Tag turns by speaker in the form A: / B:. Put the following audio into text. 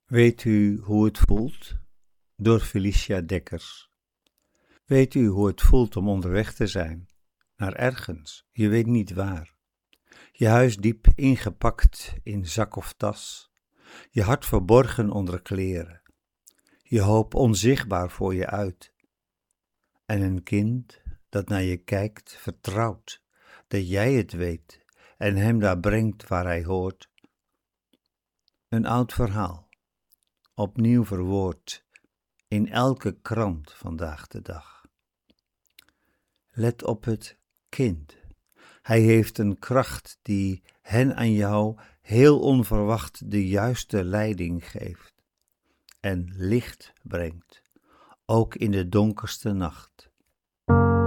A: Weet u hoe het voelt? Door Felicia Dekkers. Weet u hoe het voelt om onderweg te zijn? Naar ergens, je weet niet waar. Je huis diep ingepakt in zak of tas. Je hart verborgen onder kleren. Je hoop onzichtbaar voor je uit. En een kind dat naar je kijkt, vertrouwt dat jij het weet en hem daar brengt waar hij hoort. Een oud verhaal. Opnieuw verwoord in elke krant vandaag de dag. Let op het kind. Hij heeft een kracht die hen aan jou heel onverwacht de juiste leiding geeft en licht brengt, ook in de donkerste nacht.